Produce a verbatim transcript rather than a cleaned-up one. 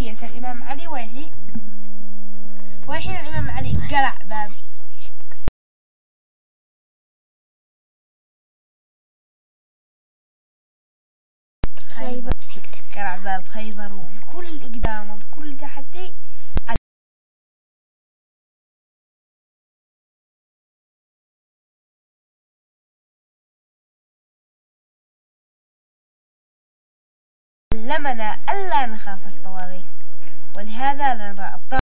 أمسية الإمام علي وهي وحين الإمام علي قرع باب خيبر قرع باب خيبر وكل إقدامه بكل تحدي علمنا ألا نخاف الطواغيت، ولهذا لا نرى أبطال